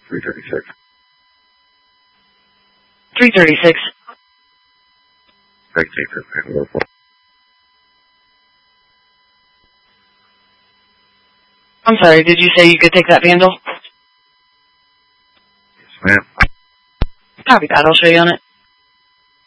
336. 336. Take this handle. I'm sorry, did you say you could take that vandal? Yes, ma'am. Copy that, I'll show you on it.